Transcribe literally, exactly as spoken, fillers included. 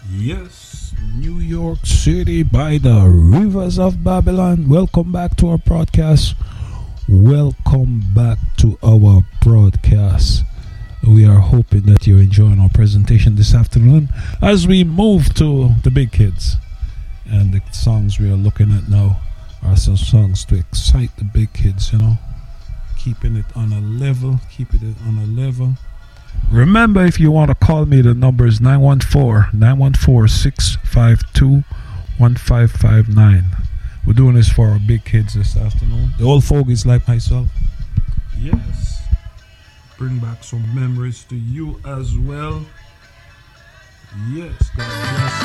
Yes, New York City by the rivers of Babylon. Welcome back to our broadcast. Welcome back to our broadcast. We are hoping that you're enjoying our presentation this afternoon as we move to the big kids. And the songs we are looking at now are some songs to excite the big kids, you know. Keeping it on a level, keeping it on a level. Remember, if you want to call me, the number is nine one four, nine one four, six five two, one five five nine. We're doing this for our big kids this afternoon. The old fogies like myself. Yes. Bring back some memories to you as well. Yes, God bless you.